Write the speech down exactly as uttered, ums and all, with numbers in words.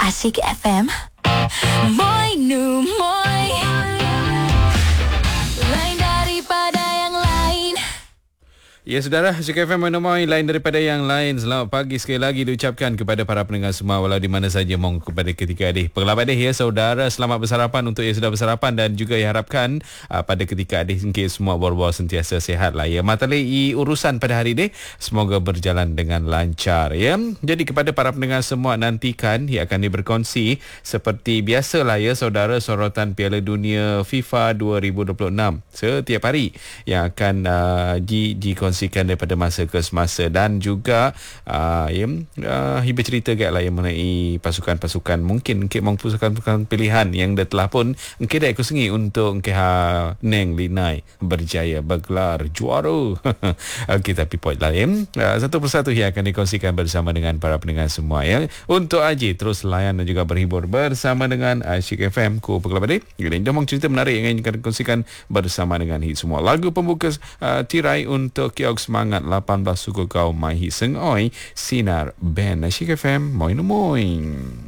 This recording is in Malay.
Asyik F M. Moi nu moi. Lain daripada yang lain. Ya, saudara, Asyik F M menemui lain daripada yang lain. Selamat pagi sekali lagi diucapkan kepada para pendengar semua walau di mana saja mahu kepada ketika adik. Pengalaman adik ya saudara, selamat bersarapan untuk yang sudah bersarapan dan juga yang harapkan uh, pada ketika adik mungkin semua bor-bor sentiasa sihat lah ya. Matalai urusan pada hari ini semoga berjalan dengan lancar ya. Jadi kepada para pendengar semua nantikan ia akan diberkongsi seperti biasalah ya saudara, sorotan Piala Dunia FIFA dua ribu dua puluh enam setiap hari yang akan uh, di dikongsi daripada masa ke semasa dan juga uh, ya, uh, hibah cerita kat lah yang mengenai pasukan-pasukan mungkin mungkin mahu pasukan-pasukan pilihan yang dah telah pun mungkin dah kusengi untuk mungkin ha, Neng Linai berjaya bergelar juara. Okey, tapi point lah ya. Uh, satu persatu yang akan dikongsikan bersama dengan para pendengar semua ya. Untuk Aji terus layan dan juga berhibur bersama dengan Asyik F M ku Pekelab Adik. Ini dah mahu cerita menarik yang ingin dikongsikan bersama dengan hit semua. Lagu pembuka uh, tirai untuk Kiok Semangat lapan belas suku kau Mahi Sengoi Sinar Band Asyik F M. Moin moin.